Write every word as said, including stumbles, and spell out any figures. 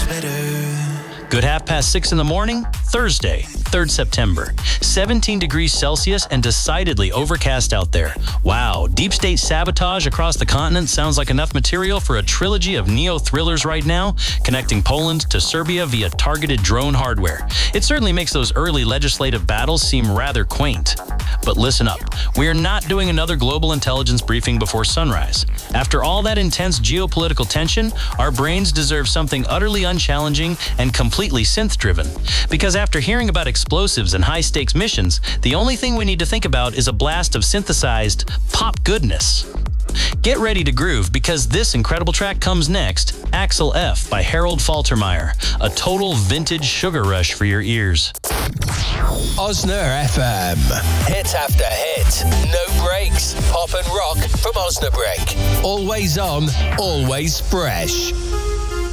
Good half past six in the morning, Thursday, third September. seventeen degrees Celsius and decidedly overcast out there. Wow, deep state sabotage across the continent sounds like enough material for a trilogy of neo-thrillers right now, connecting Poland to Serbia via targeted drone hardware. It certainly makes those early legislative battles seem rather quaint. But listen up, we are not doing another global intelligence briefing before sunrise. After all that intense geopolitical tension, our brains deserve something utterly unchallenging and completely synth-driven. Because after hearing about explosives and high-stakes missions, the only thing we need to think about is a blast of synthesized pop goodness. Get ready to groove, because this incredible track comes next, Axel F by Harold Faltermeyer, a total vintage sugar rush for your ears. Osna F M. Hit after hit. No breaks. Pop and rock from Osnabrück. Always on, always fresh.